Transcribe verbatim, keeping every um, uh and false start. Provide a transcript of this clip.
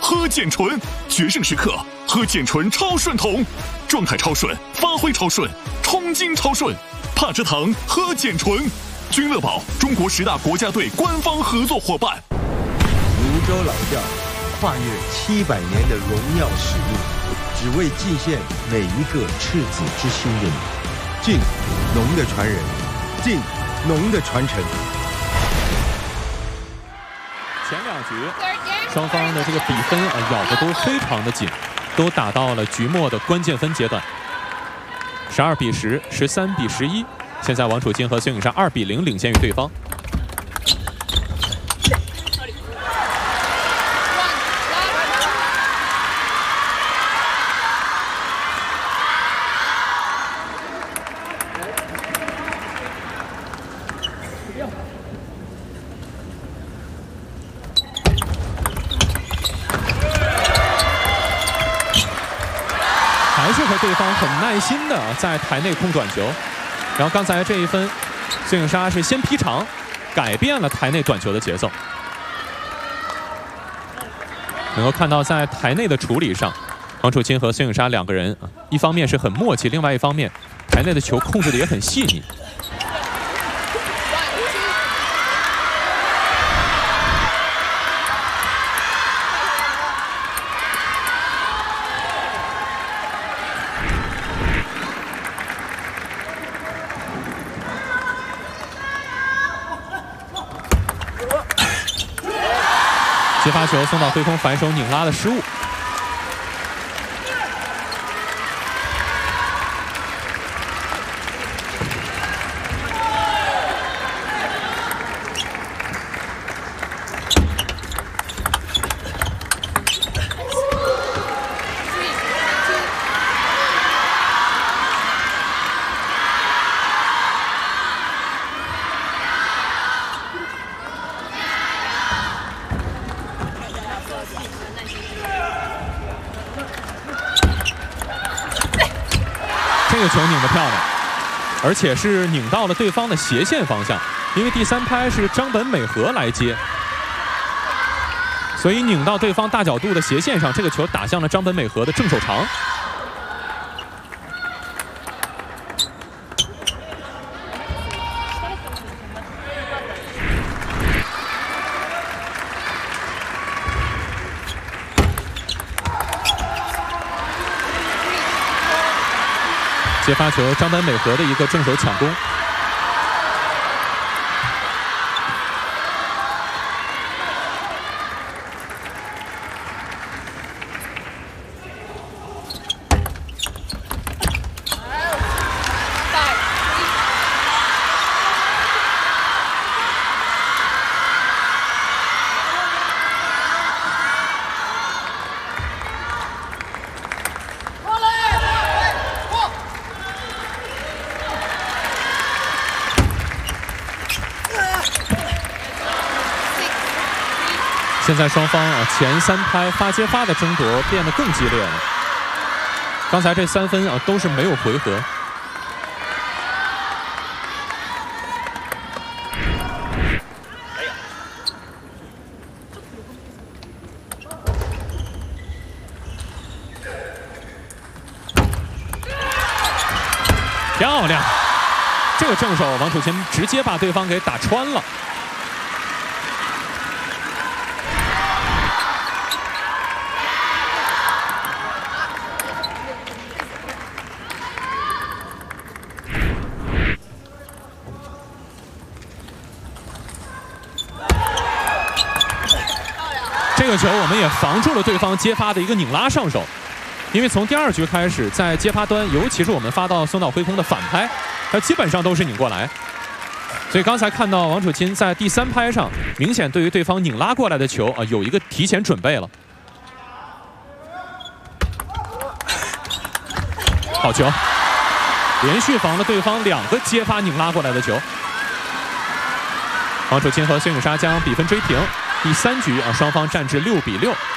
喝碱醇，决胜时刻喝碱醇超顺桶，状态超顺，发挥超顺，冲劲超顺。帕蔗糖喝碱醇，君乐宝中国十大国家队官方合作伙伴。 泸州老窖，跨越七百年的荣耀使命，只为祭献每一个赤子之心的你。敬农的传人，敬农的传承。 前两局双方的这个比分啊咬得都非常的紧，都打到了局末的关键分阶段。十二比十，十三比十一。现在王楚钦和孙颖莎二比零领先于对方。还是和对方很耐心的在台内控短球，然后刚才这一分，孙颖莎是先劈长，改变了台内短球的节奏。能够看到在台内的处理上，王楚钦和孙颖莎两个人啊，一方面是很默契，另外一方面台内的球控制的也很细腻。接发球送到挥空反手拧拉的失误。这个球拧得漂亮，而且是拧到了对方的斜线方向，因为第三拍是张本美和来接，所以拧到对方大角度的斜线上，这个球打向了张本美和的正手长。接发球，张本美和的一个正手抢攻。现在双方啊前三拍发接发的争夺变得更激烈了。刚才这三分啊都是没有回合。漂亮！这个正手王楚钦直接把对方给打穿了。这个球我们也防住了对方接发的一个拧拉上手，因为从第二局开始，在接发端，尤其是我们发到松岛挥空的反拍，它基本上都是拧过来。所以刚才看到王楚钦在第三拍上，明显对于对方拧拉过来的球啊有一个提前准备了。好球，连续防了对方两个接发拧拉过来的球。王楚钦和孙颖莎将比分追平。第三局啊，双方战至六比六。